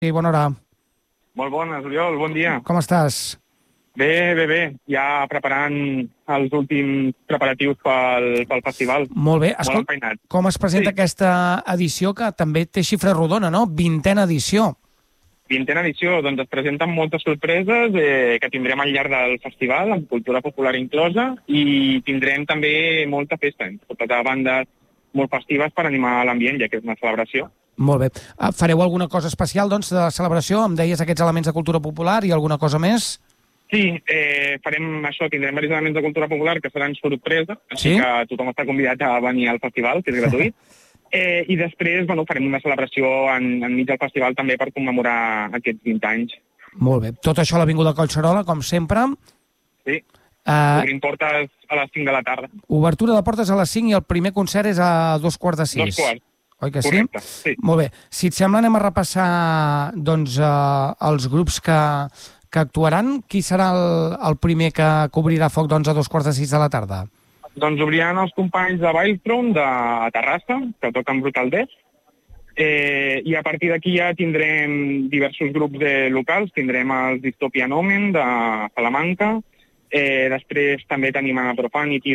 Sí, bona hora. Molt bones, Oriol, bon dia. Com estàs? Bé. Ja preparant els últims preparatius pel festival. Molt bé. Molt Escolta, enfeinat. com es presenta Sí, aquesta edició, que també té xifra rodona, no? 20a edició. 20a edició, doncs es presenten moltes sorpreses que tindrem al llarg del festival, amb cultura popular inclosa, i tindrem també molta festa, totes de bandes molt festives per animar l'ambient, ja que és una celebració. Molt bé. Fareu alguna cosa especial, doncs, de la celebració? Em deies aquests elements de cultura popular i alguna cosa més? Sí, farem això, tindrem diversos elements de cultura popular que seran sorpresa, així Sí? que tothom està convidat a venir al festival, que és gratuït. I després farem una celebració enmig del festival també per commemorar aquests 20 anys. Molt bé. Tot això a l'Avinguda Collserola, com sempre. Sí, Uh, obrim portes a les 5 de la tarda. Obertura de portes a les 5 i el primer concert és a 2:15. 2:15. Oi que sí? Correcte, sí. Molt bé. Si et sembla, anem a repassar doncs, els grups que actuaran. Qui serà el primer que cobrirà foc doncs, a 2:15 de la tarda? Doncs obriran els companys de Wildthrone de Terrassa, que toquen Brutal Death, i a partir d'aquí ja tindrem diversos grups locals. Tindrem els Dystopian Omen de Salamanca, després també tenim a Profanity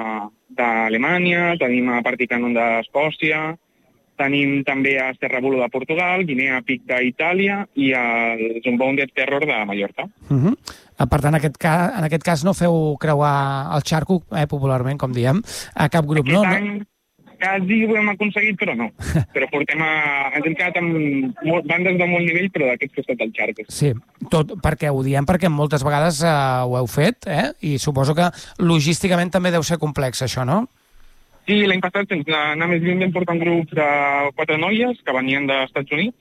d'Alemanya, tenim a Party Cannon d'Escòcia, tenim també a Serrabulo de Portugal, Guinea Pig d'Itàlia i el Unbounded Terror de Mallorca. Per tant, en aquest cas no feu creuar el xarco, popularment, com diem, a cap grup, no? Aquest any quasi ho hem aconseguit, però no. Però ens hem quedat amb bandes de molt nivell, però d'aquest costat del xarco. Sí, tot perquè ho diem, perquè moltes vegades ho heu fet, i suposo que logísticament també deu ser complex, això, no? Sí, l'any passat, sense anar més lluny, vam portar un grup de 4 noies que venien dels Estats Units,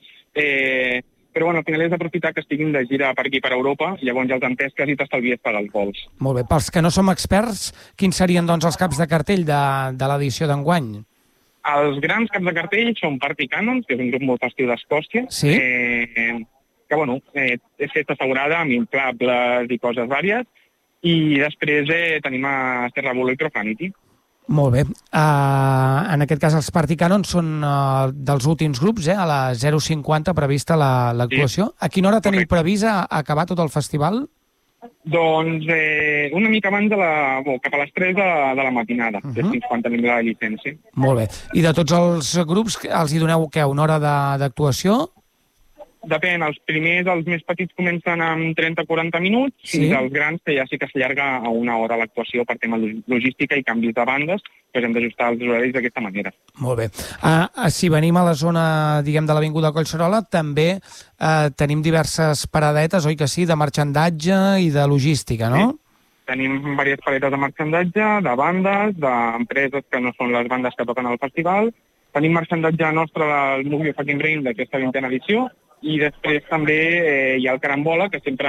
però bueno, al final és d'aprofitar que estiguin de gira per aquí, per Europa, i llavors ja els empesques i t'estalvies per als vols. Molt bé. Pels que no som experts, quins serien doncs els caps de cartell de l'edició d'enguany? Els grans caps de cartell són Party Cannons, que és un grup molt festiu d'Escòcia, Sí? que bueno, és festa assegurada amb inflables i coses vàries, i després tenim a Serrabulo i Profanity. Molt bé. En aquest cas, els Party Cannons són dels últims grups, a la 0:50 prevista l'actuació. A quina hora teniu previst acabar tot el festival? Doncs una mica abans cap a les 3 de la matinada, que és fins quan tenim la llicència. Molt bé. I de tots els grups, els hi doneu, què, una hora d'actuació? Depèn, els primers, els més petits, comencen amb 30-40 minuts, fins als grans, que ja sí que s'allarga a una hora l'actuació per tema logística i canvis de bandes, doncs hem d'ajustar els horaris d'aquesta manera. Molt bé. Si venim a la zona, diguem, de l'Avinguda Collserola, també tenim diverses paradetes, oi que sí, de marxandatge i de logística, no? Sí. Tenim diverses paradetes de marxandatge, de bandes, d'empreses que no són les bandes que toquen al festival. Tenim marxandatge nostre del Movie Fucking Brain d'aquesta 20a edició, i després també hi ha el Carambola, que sempre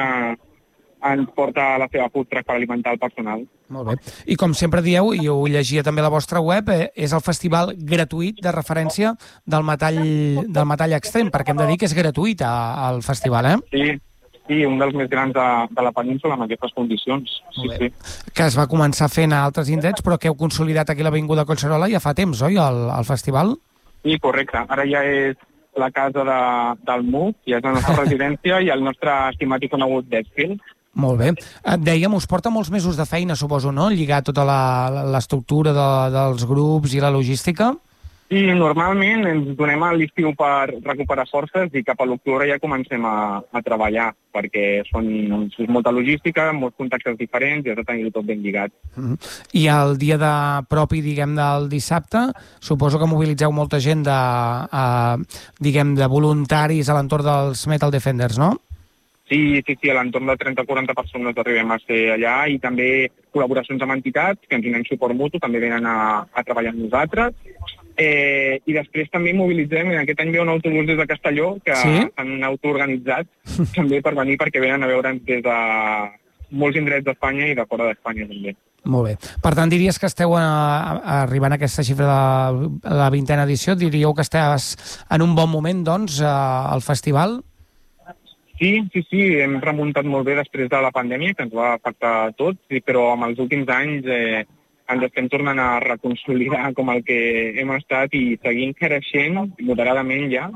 ens porta la seva food truck per alimentar el personal. Molt bé. I com sempre dieu, i ho llegia també a la vostra web, és el festival gratuït de referència del metall extrem, perquè hem de dir que és gratuït al festival, Sí, un dels més grans de la península amb aquestes condicions. Sí. Que es va començar fent a altres indrets, però que heu consolidat aquí a l'Avinguda Collserola ja fa temps, oi, el festival? Sí, correcte. Ara ja és la casa del MUC, ja és la nostra residència i el nostre estimat i conegut Deathfield. Molt bé. Dèiem, us porta molts mesos de feina, suposo, no?, lligar tota l'estructura dels grups i la logística? Sí, normalment ens donem a l'estiu per recuperar forces i cap a l'octubre ja comencem a treballar, perquè és molta logística, molts contactes diferents i has de tenir-ho tot ben lligat. I el dia propi, diguem, del dissabte, suposo que mobilitzeu molta gent de voluntaris a l'entorn dels Metal Defenders, no? Sí, a l'entorn de 30-40 persones arribem a ser allà, i també col·laboracions amb entitats que ens donen suport mutu, també venen a treballar amb nosaltres. I després també mobilitzem, aquest any ve un autobús des de Castelló, que s'han autoorganitzat també per venir, perquè venen a veure'ns des de molts indrets d'Espanya i de fora d'Espanya també. Molt bé. Per tant, diries que esteu arribant a aquesta xifra de la 20a edició? Diríeu que estàs en un bon moment, doncs, al festival? Sí, hem remuntat molt bé després de la pandèmia, que ens va afectar a tots, però en els últims anys ens estem tornant a reconsolidar com el que hem estat i seguint creixent moderadament ja,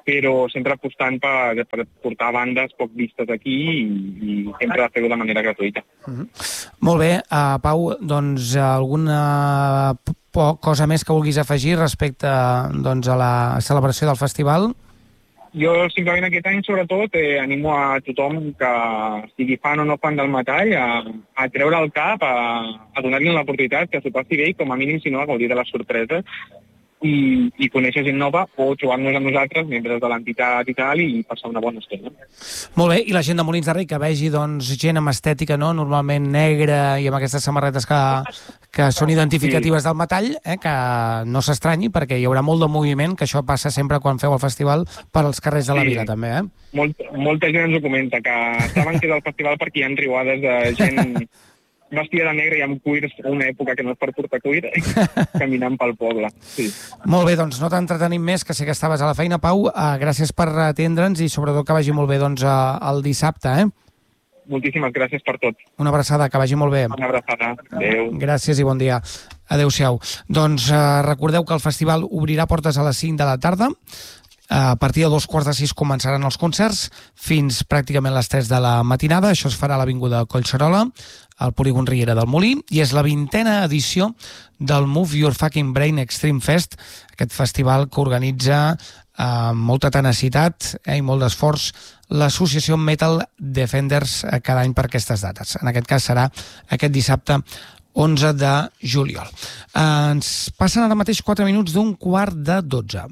però sempre apostant per portar bandes poc vistes aquí i sempre fer-ho de manera gratuïta. Molt bé, Pau, doncs alguna cosa més que vulguis afegir respecte doncs, a la celebració del festival? Jo simplement aquest any, sobretot, animo a tothom que sigui fan o no fan del metall a treure el cap, a donar-li l'oportunitat, que s'ho passi bé i com a mínim, si no, a gaudir de les sorpreses i conèixer gent nova o trobar-nos amb nosaltres, membres de l'entitat i tal, i passar una bona estona. Molt bé, i la gent de Molins de Rei que vegi doncs, gent amb estètica, no? Normalment negra i amb aquestes samarretes que són identificatives del metall, que no s'estranyi perquè hi haurà molt de moviment, que això passa sempre quan feu el festival per als carrers de la vila també. Molta gent ens ho comenta, que saben que és el festival perquè hi ha riuades de gent vestida de negre i amb cuirs, una època que no és per portar cuir, caminant pel poble. Sí. Molt bé, doncs no t'entretenim més, que sé que estaves a la feina, Pau. Gràcies per atendre'ns i sobretot que vagi molt bé doncs, el dissabte. Moltíssimes gràcies per tot. Una abraçada, que vagi molt bé. Una abraçada. Adéu. Gràcies i bon dia. Adéu-siau. Doncs recordeu que el festival obrirà portes a les 5 de la tarda. A partir de 5:15 començaran els concerts fins pràcticament les 3 de la matinada. Això es farà a l'Avinguda Collserola, al polígon Riera del Molí, i és la 20a edició del Move Your Fucking Brain Extreme Fest, aquest festival que organitza amb molta tenacitat i molt d'esforç l'associació Metal Defenders cada any per aquestes dates. En aquest cas serà aquest dissabte 11 de juliol. Ens passen ara mateix 4 minuts d'un 11:45.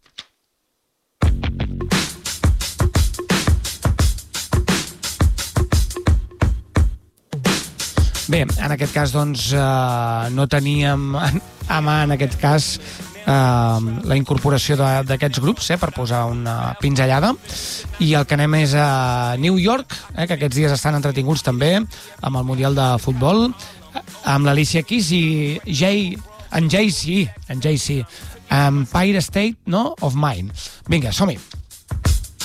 Bé, en aquest cas doncs, no teníem a mà en aquest cas la incorporació d'aquests grups per posar una pinzellada, i el que anem és a New York, que aquests dies estan entretinguts també amb el Mundial de Futbol, amb l'Alicia Keys i en Jay-Z, Empire State of Mind. Vinga, som-hi!